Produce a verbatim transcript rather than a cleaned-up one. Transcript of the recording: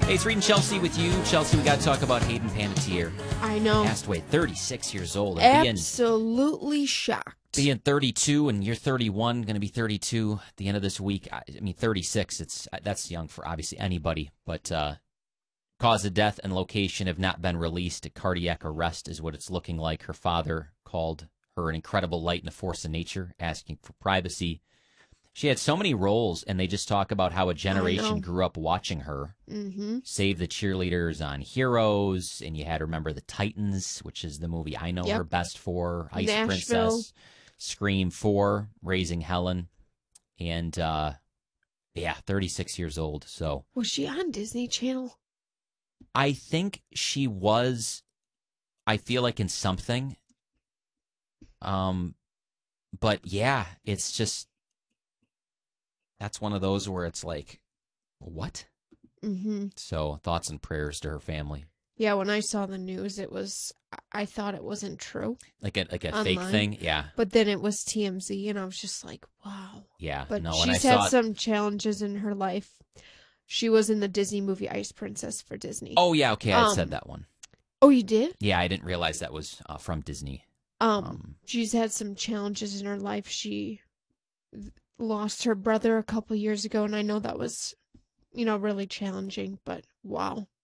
Hey, it's Reed and Chelsea with you. Chelsea, we got to talk about Hayden Panettiere. I know. Passed away, thirty-six years old. And Absolutely being, shocked. Being thirty-two and you're thirty-one, going to be thirty-two at the end of this week. I, I mean, thirty-six, it's that's young for obviously anybody. But uh, cause of death and location have not been released. A cardiac arrest is what it's looking like. Her father called her an incredible light and a force of nature, asking for privacy. She had so many roles, and they just talk about how a generation grew up watching her. Mm-hmm. Save the Cheerleaders on Heroes, and you had to remember the Titans, which is the movie I know yep. her best for. Ice Nashville. Princess, Scream four, Raising Helen, and uh, yeah, thirty-six years old. So was she on Disney Channel? I think she was. I feel like in something. Um, but yeah, it's just. That's one of those where it's like, what? Mm-hmm. So thoughts and prayers to her family. Yeah, when I saw the news, it was, I thought it wasn't true. Like a like a Online. fake thing? Yeah. But then it was T M Z, and I was just like, wow. Yeah. But no, when she's I had saw it... some challenges in her life. She was in the Disney movie Ice Princess for Disney. Oh, yeah, okay, I um, said that one. Oh, you did? Yeah, I didn't realize that was uh, from Disney. Um, um, She's had some challenges in her life. She lost her brother a couple years ago, and I know that was, you know, really challenging, but wow.